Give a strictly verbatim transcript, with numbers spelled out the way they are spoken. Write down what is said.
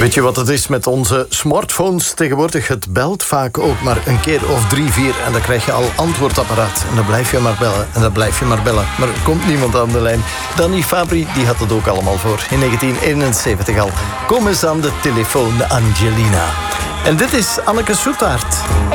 Weet je wat het is met onze smartphones tegenwoordig? Het belt vaak ook maar een keer of drie, vier... en dan krijg je al antwoordapparaat. En dan blijf je maar bellen en dan blijf je maar bellen. Maar er komt niemand aan de lijn. Danny Fabri die had het ook allemaal voor. In negentien eenenzeventig al. Kom eens aan de telefoon, Angelina. En dit is Anneke Soetaert.